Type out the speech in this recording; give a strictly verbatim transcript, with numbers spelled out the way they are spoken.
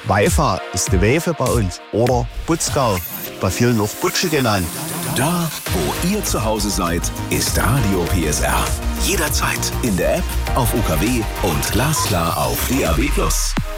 Weifa ist die Wefe bei uns. Oder Butzgau, bei vielen auch Butsche genannt. Da, wo ihr zu Hause seid, ist Radio P S R. Jederzeit in der App, auf U K W und glasklar auf D A B plus.